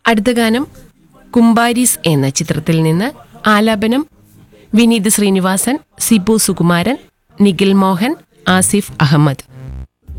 അടുത്ത ഗാനം കുംബാരീസ് എന്ന ചിത്രത്തിൽ നിന്ന്. ആലാപനം വിനീത് ശ്രീനിവാസൻ, സിബു സുകുമാരൻ, നിഖിൽ മോഹൻ, ആസിഫ് അഹമ്മദ്.